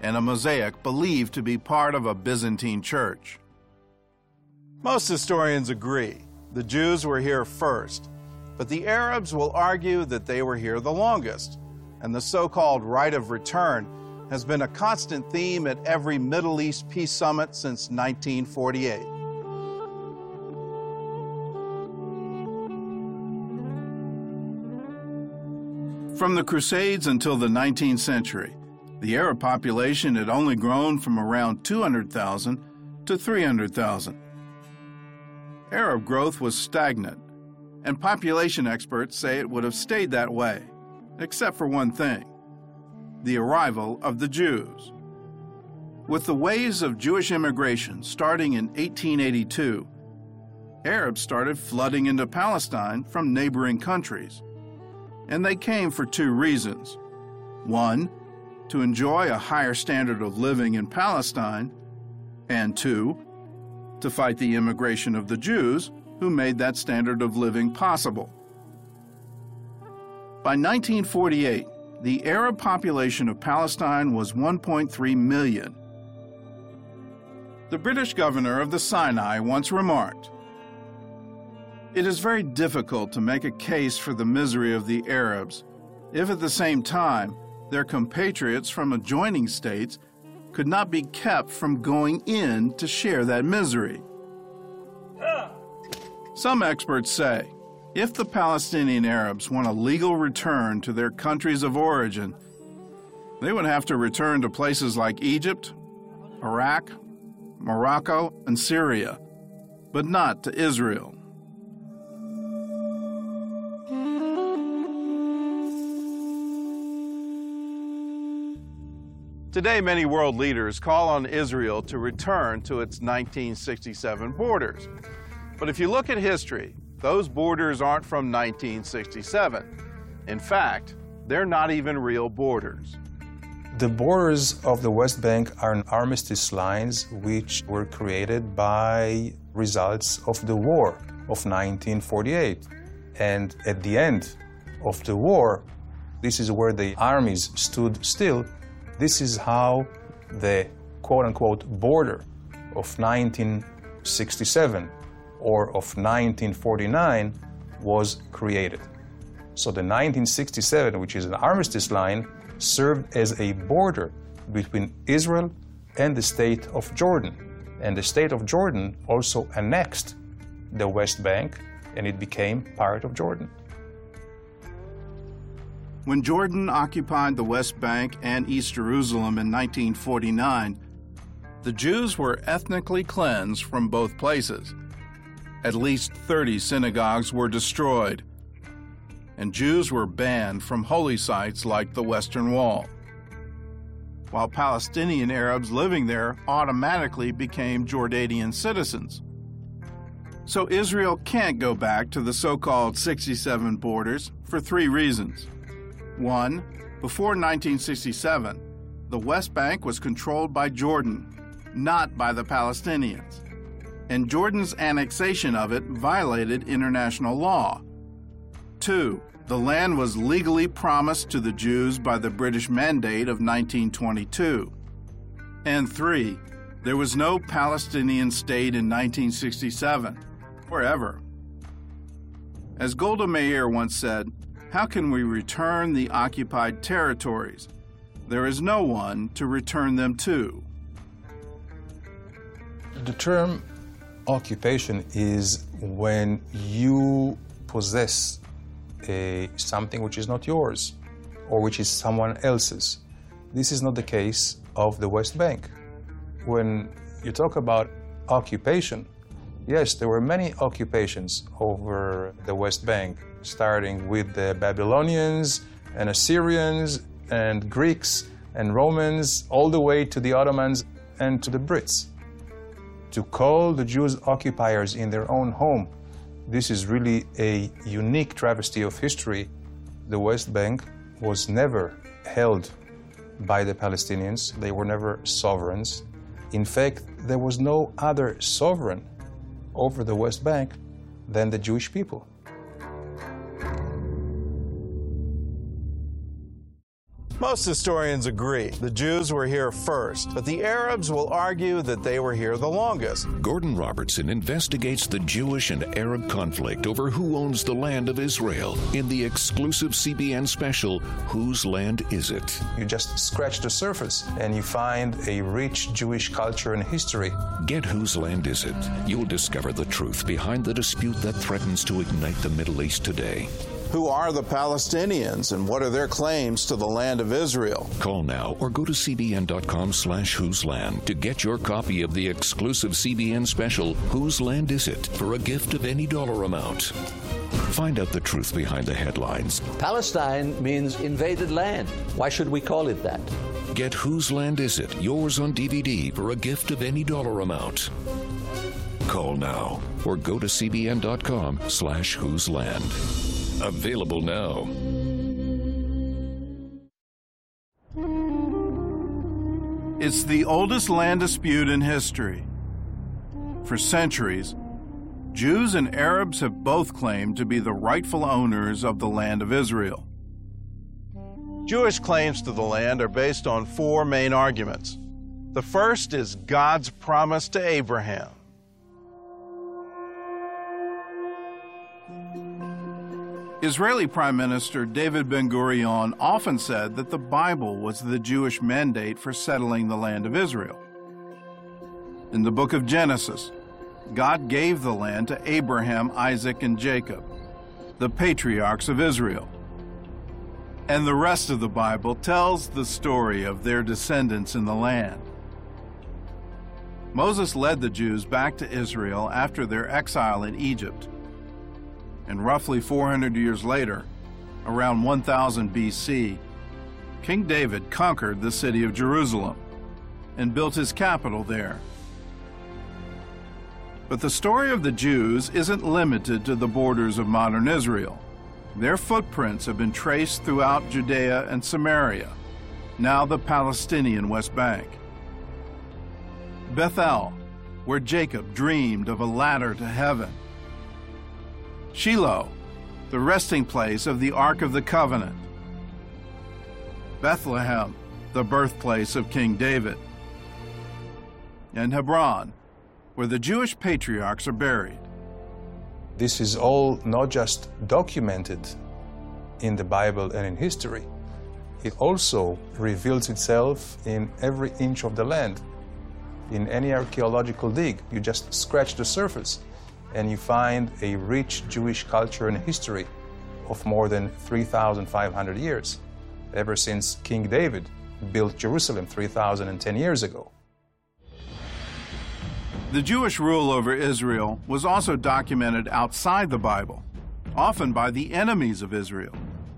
and a mosaic believed to be part of a Byzantine church. Most historians agree the Jews were here first, but the Arabs will argue that they were here the longest, and the so-called right of return has been a constant theme at every Middle East peace summit since 1948. From the Crusades until the 19th century, the Arab population had only grown from around 200,000 to 300,000. Arab growth was stagnant, and population experts say it would have stayed that way, except for one thing: the arrival of the Jews. With the waves of Jewish immigration starting in 1882, Arabs started flooding into Palestine from neighboring countries. And they came for two reasons. One, to enjoy a higher standard of living in Palestine, and two, to fight the immigration of the Jews who made that standard of living possible. By 1948, the Arab population of Palestine was 1.3 million. The British governor of the Sinai once remarked, "It is very difficult to make a case for the misery of the Arabs if at the same time their compatriots from adjoining states could not be kept from going in to share that misery." Some experts say, if the Palestinian Arabs want a legal return to their countries of origin, they would have to return to places like Egypt, Iraq, Morocco, and Syria, but not to Israel. Today, many world leaders call on Israel to return to its 1967 borders. But if you look at history, those borders aren't from 1967. In fact, they're not even real borders. The borders of the West Bank are armistice lines which were created by results of the war of 1948. And at the end of the war, this is where the armies stood still. This is how the quote-unquote border of 1967 or of 1949 was created. So the 1967, which is an armistice line, served as a border between Israel and the state of Jordan. And the state of Jordan also annexed the West Bank, and it became part of Jordan. When Jordan occupied the West Bank and East Jerusalem in 1949, the Jews were ethnically cleansed from both places. At least 30 synagogues were destroyed, and Jews were banned from holy sites like the Western Wall, while Palestinian Arabs living there automatically became Jordanian citizens. So Israel can't go back to the so-called 67 borders for three reasons. One, before 1967, the West Bank was controlled by Jordan, not by the Palestinians, and Jordan's annexation of it violated international law. Two, the land was legally promised to the Jews by the British Mandate of 1922. And three, there was no Palestinian state in 1967, or ever. As Golda Meir once said, "How can we return the occupied territories? There is no one to return them to." The term occupation is when you possess something which is not yours or which is someone else's. This is not the case of the West Bank. When you talk about occupation, yes, there were many occupations over the West Bank, starting with the Babylonians and Assyrians and Greeks and Romans, all the way to the Ottomans and to the Brits. To call the Jews occupiers in their own home, this is really a unique travesty of history. The West Bank was never held by the Palestinians. They were never sovereigns. In fact, there was no other sovereign over the West Bank than the Jewish people. Most historians agree the Jews were here first, but the Arabs will argue that they were here the longest. Gordon Robertson investigates the Jewish and Arab conflict over who owns the land of Israel in the exclusive CBN special, Whose Land Is It? You just scratch the surface and you find a rich Jewish culture and history. Get Whose Land Is It? You'll discover the truth behind the dispute that threatens to ignite the Middle East today. Who are the Palestinians and what are their claims to the land of Israel? Call now or go to cbn.com/whoseland to get your copy of the exclusive CBN special, Whose Land Is It? For a gift of any dollar amount. Find out the truth behind the headlines. Palestine means invaded land. Why should we call it that? Get Whose Land Is It? Yours on DVD for a gift of any dollar amount. Call now or go to cbn.com/whoseland. Available now. It's the oldest land dispute in history. For centuries, Jews and Arabs have both claimed to be the rightful owners of the land of Israel. Jewish claims to the land are based on four main arguments. The first is God's promise to Abraham. Israeli Prime Minister David Ben-Gurion often said that the Bible was the Jewish mandate for settling the land of Israel. In the book of Genesis, God gave the land to Abraham, Isaac, and Jacob, the patriarchs of Israel. And the rest of the Bible tells the story of their descendants in the land. Moses led the Jews back to Israel after their exile in Egypt. And roughly 400 years later, around 1000 BC, King David conquered the city of Jerusalem and built his capital there. But the story of the Jews isn't limited to the borders of modern Israel. Their footprints have been traced throughout Judea and Samaria, now the Palestinian West Bank. Bethel, where Jacob dreamed of a ladder to heaven. Shiloh, the resting place of the Ark of the Covenant. Bethlehem, the birthplace of King David. And Hebron, where the Jewish patriarchs are buried. This is all not just documented in the Bible and in history, it also reveals itself in every inch of the land. In any archaeological dig, you just scratch the surface and you find a rich Jewish culture and history of more than 3,500 years, ever since King David built Jerusalem 3,010 years ago. The Jewish rule over Israel was also documented outside the Bible, often by the enemies of Israel.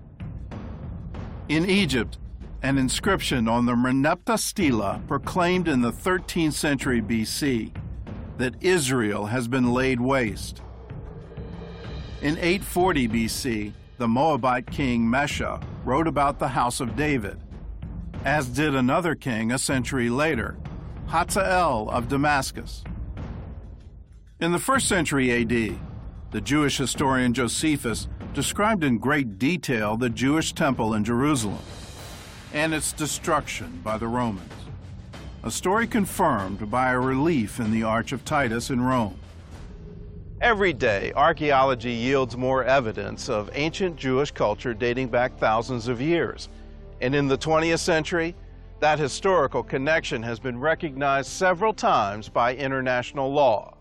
In Egypt, an inscription on the Merneptah Stela proclaimed in the 13th century BC that Israel has been laid waste. In 840 BC, the Moabite king Mesha wrote about the house of David, as did another king a century later, Hazael of Damascus. In the 1st century AD, the Jewish historian Josephus described in great detail the Jewish temple in Jerusalem and its destruction by the Romans, a story confirmed by a relief in the Arch of Titus in Rome. Every day, archaeology yields more evidence of ancient Jewish culture dating back thousands of years. And in the 20th century, that historical connection has been recognized several times by international law.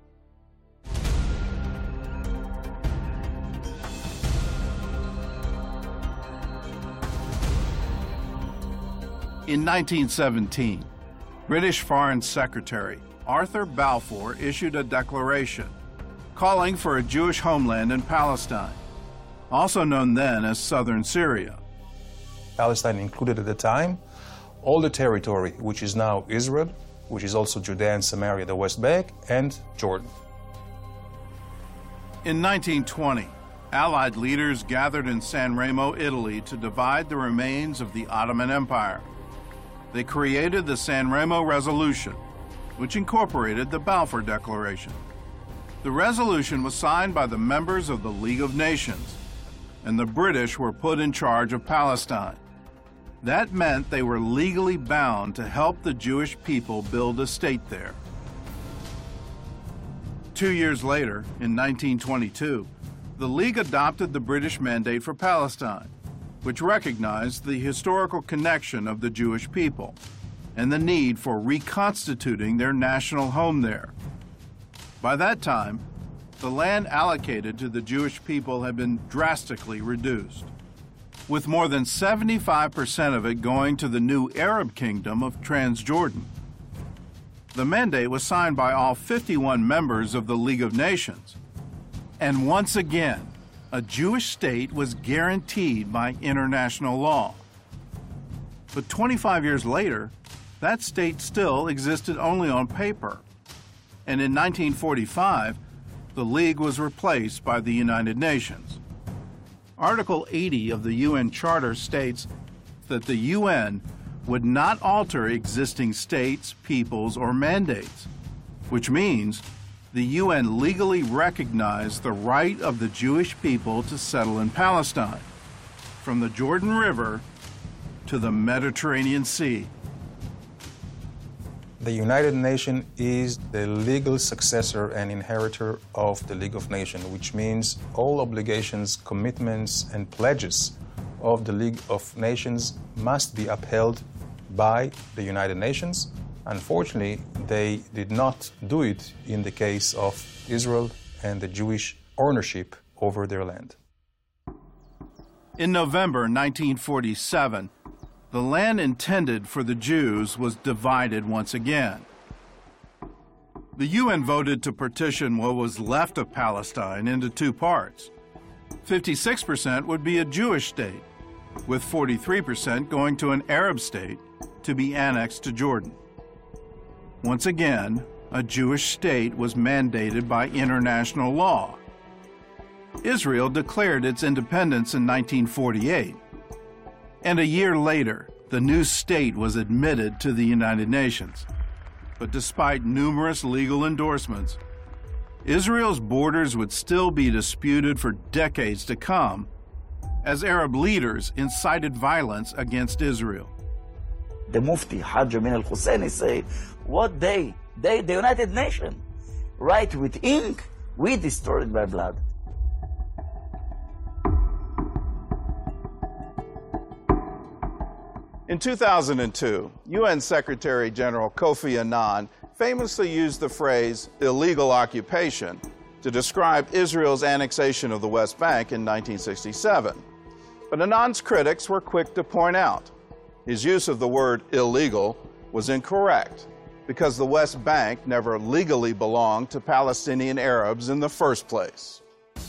In 1917, British Foreign Secretary Arthur Balfour issued a declaration calling for a Jewish homeland in Palestine, also known then as southern Syria. Palestine included at the time all the territory which is now Israel, which is also Judea and Samaria, the West Bank, and Jordan. In 1920, Allied leaders gathered in San Remo, Italy, to divide the remains of the Ottoman Empire. They created the San Remo Resolution, which incorporated the Balfour Declaration. The resolution was signed by the members of the League of Nations, and the British were put in charge of Palestine. That meant they were legally bound to help the Jewish people build a state there. 2 years later, in 1922, the League adopted the British Mandate for Palestine, which recognized the historical connection of the Jewish people and the need for reconstituting their national home there. By that time, the land allocated to the Jewish people had been drastically reduced, with more than 75% of it going to the new Arab kingdom of Transjordan. The mandate was signed by all 51 members of the League of Nations, and once again, a Jewish state was guaranteed by international law. But 25 years later, that state still existed only on paper, and in 1945, the League was replaced by the United Nations. Article 80 of the UN Charter states that the UN would not alter existing states, peoples, or mandates, which means the UN legally recognized the right of the Jewish people to settle in Palestine, from the Jordan River to the Mediterranean Sea. The United Nations is the legal successor and inheritor of the League of Nations, which means all obligations, commitments, and pledges of the League of Nations must be upheld by the United Nations. Unfortunately, they did not do it in the case of Israel and the Jewish ownership over their land. In November 1947, the land intended for the Jews was divided once again. The UN voted to partition what was left of Palestine into two parts. 56% would be a Jewish state, with 43% going to an Arab state to be annexed to Jordan. Once again, a Jewish state was mandated by international law. Israel declared its independence in 1948. And a year later, the new state was admitted to the United Nations. But despite numerous legal endorsements, Israel's borders would still be disputed for decades to come, as Arab leaders incited violence against Israel. The Mufti, Hajj Amin al-Husseini, say, what they, the United Nations, write with ink, we destroyed by blood. In 2002, UN Secretary General Kofi Annan famously used the phrase illegal occupation to describe Israel's annexation of the West Bank in 1967. But Annan's critics were quick to point out his use of the word illegal was incorrect because the West Bank never legally belonged to Palestinian Arabs in the first place.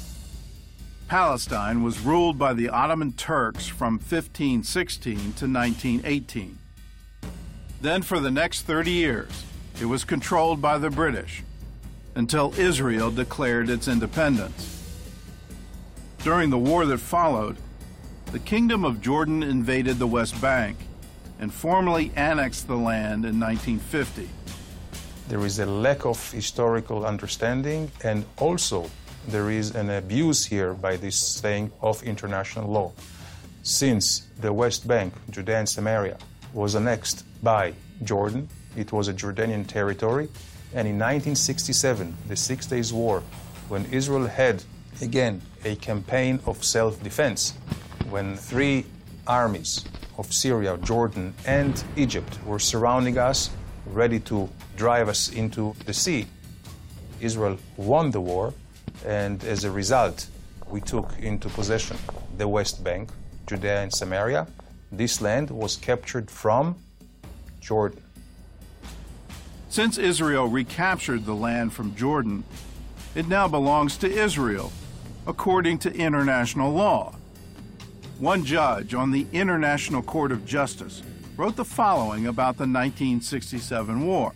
Palestine was ruled by the Ottoman Turks from 1516 to 1918. Then for the next 30 years, it was controlled by the British until Israel declared its independence. During the war that followed, the Kingdom of Jordan invaded the West Bank and formally annexed the land in 1950. There is a lack of historical understanding, and also there is an abuse here by this saying of international law. Since the West Bank, Judea and Samaria, was annexed by Jordan, it was a Jordanian territory, and in 1967, the 6 Days War, when Israel had, again, a campaign of self-defense, when 3 armies of Syria, Jordan, and Egypt were surrounding us, ready to drive us into the sea, Israel won the war, and as a result, we took into possession the West Bank, Judea and Samaria. This land was captured from Jordan. Since Israel recaptured the land from Jordan, it now belongs to Israel, according to international law. One judge on the International Court of Justice wrote the following about the 1967 war.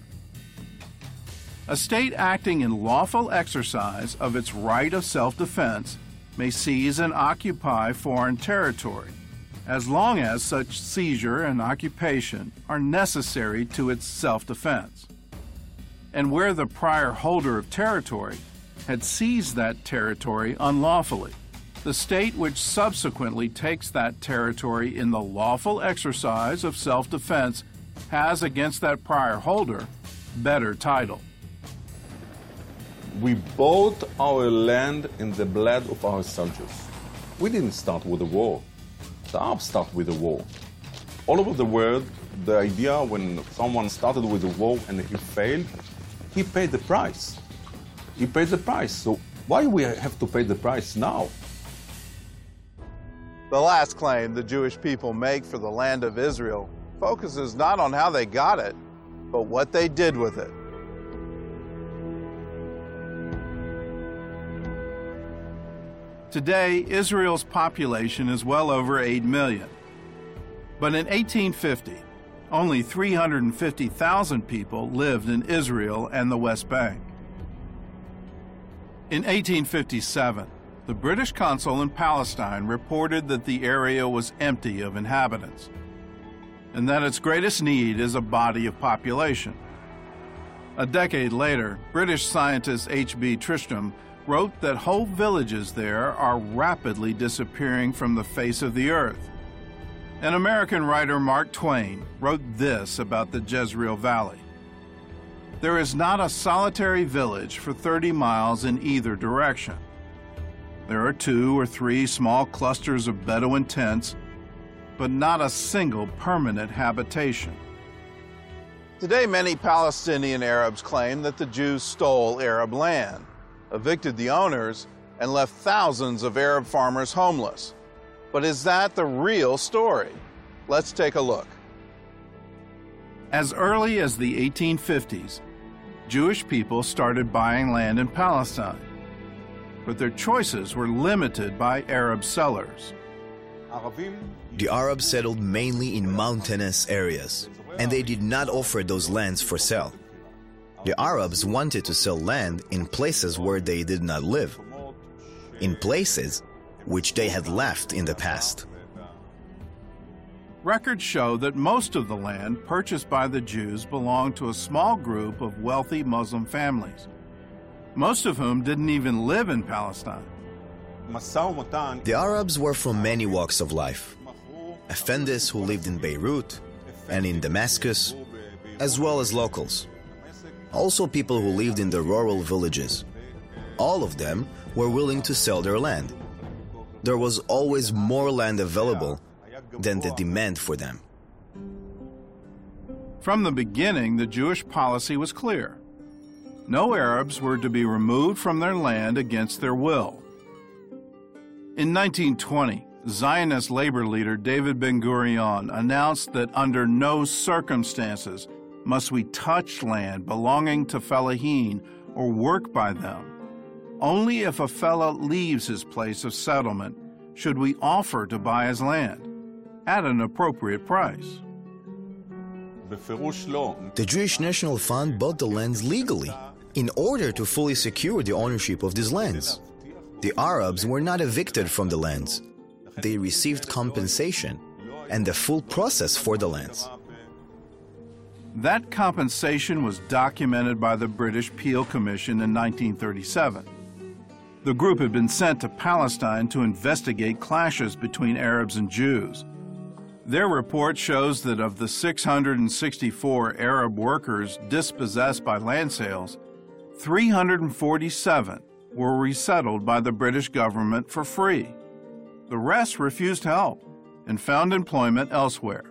A state acting in lawful exercise of its right of self-defense may seize and occupy foreign territory, as long as such seizure and occupation are necessary to its self-defense, and where the prior holder of territory had seized that territory unlawfully, the state which subsequently takes that territory in the lawful exercise of self-defense has against that prior holder better title. We bought our land in the blood of our soldiers. We didn't start with a war. The Arabs started with a war. All over the world, the idea when someone started with a war and he failed, he paid the price. He paid the price. So why do we have to pay the price now? The last claim the Jewish people make for the land of Israel focuses not on how they got it, but what they did with it. Today, Israel's population is well over 8 million. But in 1850, only 350,000 people lived in Israel and the West Bank. In 1857, the British consul in Palestine reported that the area was empty of inhabitants, and that its greatest need is a body of population. A decade later, British scientist H.B. Tristram wrote that whole villages there are rapidly disappearing from the face of the earth. And American writer Mark Twain wrote this about the Jezreel Valley: "There is not a solitary village for 30 miles in either direction. There are 2 or 3 small clusters of Bedouin tents, but not a single permanent habitation." Today, many Palestinian Arabs claim that the Jews stole Arab land, evicted the owners, and left thousands of Arab farmers homeless. But is that the real story? Let's take a look. As early as the 1850s, Jewish people started buying land in Palestine, but their choices were limited by Arab sellers. The Arabs settled mainly in mountainous areas, and they did not offer those lands for sale. The Arabs wanted to sell land in places where they did not live, in places which they had left in the past. Records show that most of the land purchased by the Jews belonged to a small group of wealthy Muslim families, most of whom didn't even live in Palestine. The Arabs were from many walks of life. Effendis who lived in Beirut and in Damascus, as well as locals. Also people who lived in the rural villages. All of them were willing to sell their land. There was always more land available than the demand for them. From the beginning, the Jewish policy was clear. No Arabs were to be removed from their land against their will. In 1920, Zionist labor leader David Ben-Gurion announced that under no circumstances must we touch land belonging to fellahin or work by them. Only if a fellah leaves his place of settlement should we offer to buy his land at an appropriate price. The Jewish National Fund bought the lands legally in order to fully secure the ownership of these lands. The Arabs were not evicted from the lands. They received compensation and the full process for the lands. That compensation was documented by the British Peel Commission in 1937. The group had been sent to Palestine to investigate clashes between Arabs and Jews. Their report shows that of the 664 Arab workers dispossessed by land sales, 347 were resettled by the British government for free. The rest refused help and found employment elsewhere.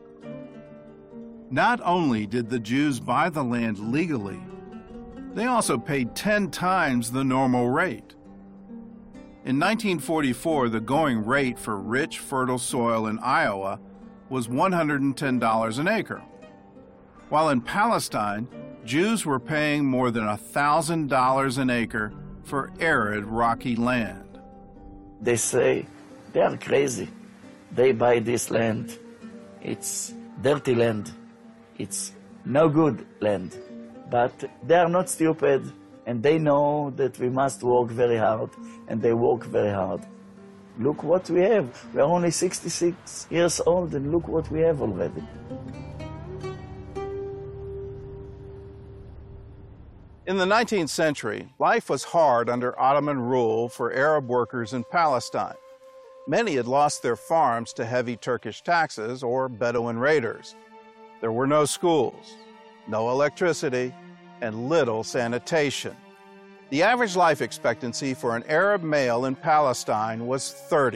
Not only did the Jews buy the land legally, they also paid 10 times the normal rate. In 1944, the going rate for rich, fertile soil in Iowa was $110 an acre, while in Palestine, Jews were paying more than $1,000 an acre for arid, rocky land. They say they are crazy. They buy this land. It's dirty land. It's no good land. But they are not stupid, and they know that we must work very hard, and they work very hard. Look what we have. We are only 66 years old, and look what we have already. In the 19th century, life was hard under Ottoman rule for Arab workers in Palestine. Many had lost their farms to heavy Turkish taxes or Bedouin raiders. There were no schools, no electricity, and little sanitation. The average life expectancy for an Arab male in Palestine was 30.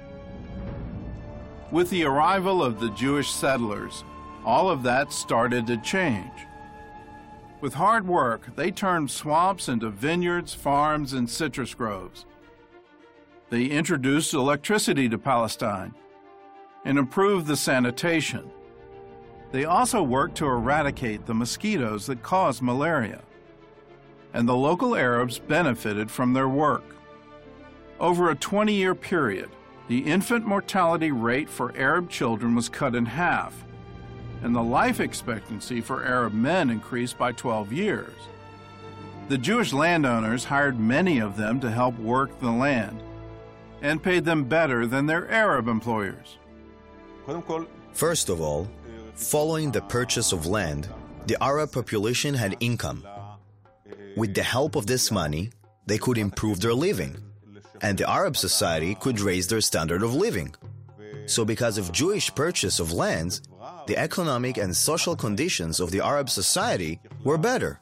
With the arrival of the Jewish settlers, all of that started to change. With hard work, they turned swamps into vineyards, farms, and citrus groves. They introduced electricity to Palestine and improved the sanitation. They also worked to eradicate the mosquitoes that cause malaria. And the local Arabs benefited from their work. Over a 20-year period, the infant mortality rate for Arab children was cut in half, and the life expectancy for Arab men increased by 12 years. The Jewish landowners hired many of them to help work the land and paid them better than their Arab employers. First of all, following the purchase of land, the Arab population had income. With the help of this money, they could improve their living, and the Arab society could raise their standard of living. So because of Jewish purchase of lands, the economic and social conditions of the Arab society were better.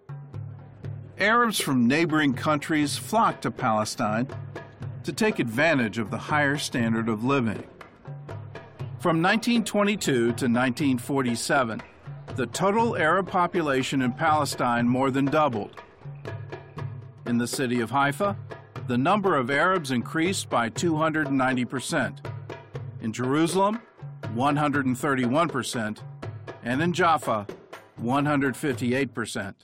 Arabs from neighboring countries flocked to Palestine to take advantage of the higher standard of living. From 1922 to 1947, the total Arab population in Palestine more than doubled. In the city of Haifa, the number of Arabs increased by 290%. In Jerusalem, 131%, and in Jaffa, 158%.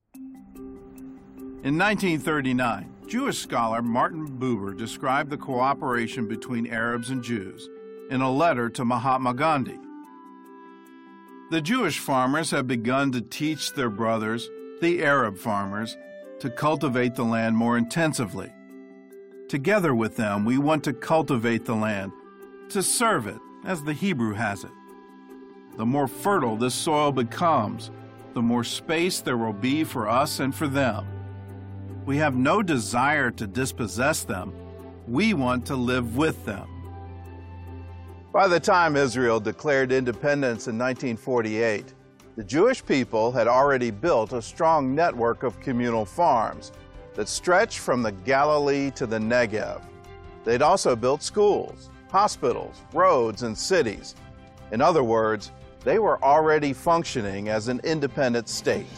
In 1939, Jewish scholar Martin Buber described the cooperation between Arabs and Jews in a letter to Mahatma Gandhi. The Jewish farmers have begun to teach their brothers, the Arab farmers, to cultivate the land more intensively. Together with them, we want to cultivate the land, to serve it, as the Hebrew has it. The more fertile this soil becomes, the more space there will be for us and for them. We have no desire to dispossess them. We want to live with them. By the time Israel declared independence in 1948, the Jewish people had already built a strong network of communal farms that stretched from the Galilee to the Negev. They'd also built schools, hospitals, roads, and cities. In other words, they were already functioning as an independent state.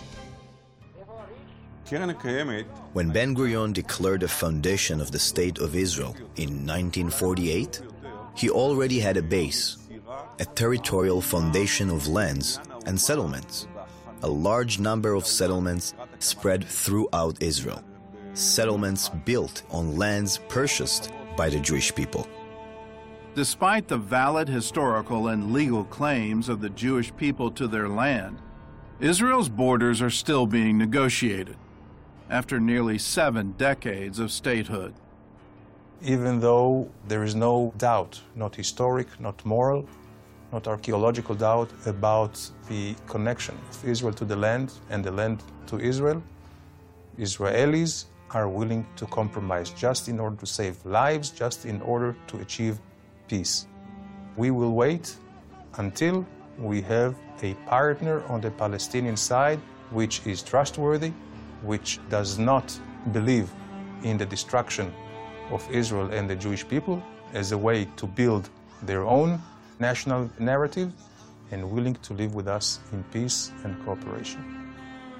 When Ben-Gurion declared the foundation of the State of Israel in 1948, he already had a base, a territorial foundation of lands and settlements, a large number of settlements spread throughout Israel, settlements built on lands purchased by the Jewish people. Despite the valid historical and legal claims of the Jewish people to their land, Israel's borders are still being negotiated after nearly 7 decades of statehood. Even though there is no doubt, not historic, not moral, not archaeological doubt about the connection of Israel to the land and the land to Israel, Israelis are willing to compromise just in order to save lives, just in order to achieve peace. We will wait until we have a partner on the Palestinian side which is trustworthy, which does not believe in the destruction of Israel and the Jewish people as a way to build their own national narrative, and willing to live with us in peace and cooperation.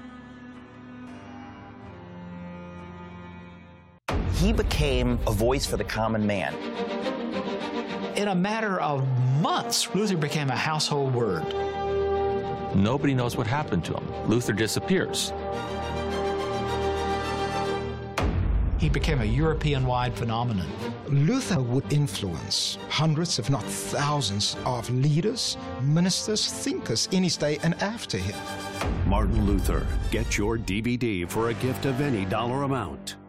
He became a voice for the common man. In a matter of months, Luther became a household word. Nobody knows what happened to him. Luther disappears. He became a European-wide phenomenon. Luther would influence hundreds, if not thousands, of leaders, ministers, thinkers in his day and after him. Martin Luther. Get your DVD for a gift of any dollar amount.